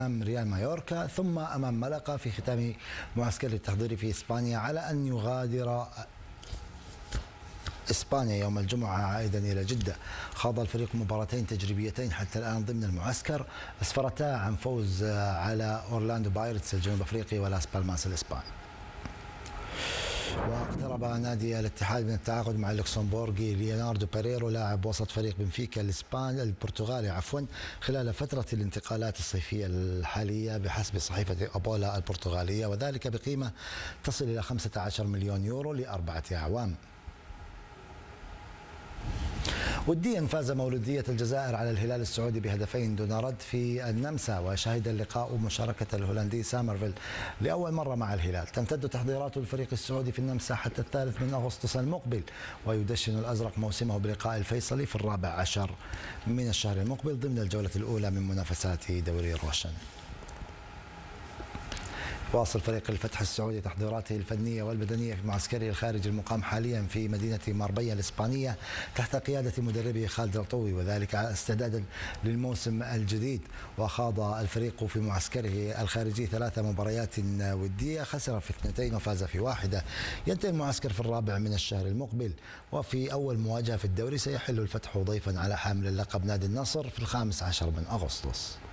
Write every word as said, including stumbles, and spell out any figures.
أمام ريال مايوركا ثم أمام ملقا في ختام معسكر التحضيري في إسبانيا، على أن يغادر إسبانيا يوم الجمعة عائدا إلى جدة. خاض الفريق مباراتين تجريبيتين حتى الآن ضمن المعسكر، أسفرتا عن فوز على أورلاندو بايرتس الجنوب أفريقي ولاس بالماس الإسباني. واقترب نادي الاتحاد من التعاقد مع اللوكسمبورغي ليوناردو بيريرو لاعب وسط فريق بنفيكا الإسباني البرتغالي عفوا خلال فترة الانتقالات الصيفية الحالية بحسب صحيفة أبولا البرتغالية، وذلك بقيمة تصل إلى خمسة عشر مليون يورو لأربعة أعوام. وديا فاز مولودية الجزائر على الهلال السعودي بهدفين دون رد في النمسا، وشهد اللقاء مشاركة الهولندي سامرفيل لأول مرة مع الهلال. تمتد تحضيرات الفريق السعودي في النمسا حتى الثالث من أغسطس المقبل، ويدشن الأزرق موسمه بلقاء الفيصلي في الرابع عشر من الشهر المقبل ضمن الجولة الأولى من منافسات دوري الروشن. واصل فريق الفتح السعودي تحضيراته الفنية والبدنية في معسكره الخارجي المقام حاليا في مدينة ماربيا الإسبانية تحت قيادة مدربه خالد الطوي، وذلك استعدادا للموسم الجديد. وخاض الفريق في معسكره الخارجي ثلاث مباريات ودية، خسر في اثنتين وفاز في واحدة. ينتهي المعسكر في الرابع من الشهر المقبل، وفي أول مواجهة في الدوري سيحل الفتح ضيفا على حامل اللقب نادي النصر في الخامس عشر من أغسطس.